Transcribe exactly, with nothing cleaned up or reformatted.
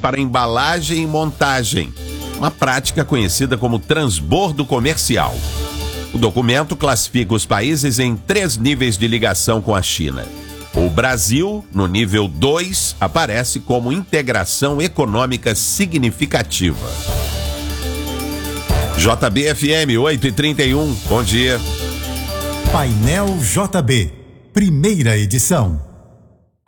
para embalagem e montagem, uma prática conhecida como transbordo comercial. O documento classifica os países em três níveis de ligação com a China. O Brasil, no nível dois, aparece como integração econômica significativa. J B F M oito e trinta e um, bom dia. Painel J B, primeira edição.